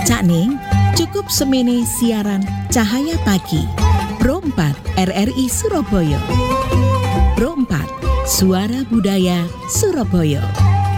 Cak Ning, cukup semene siaran Cahaya Pagi. Pro 4 RRI Surabaya. Pro 4 Suara Budaya Surabaya.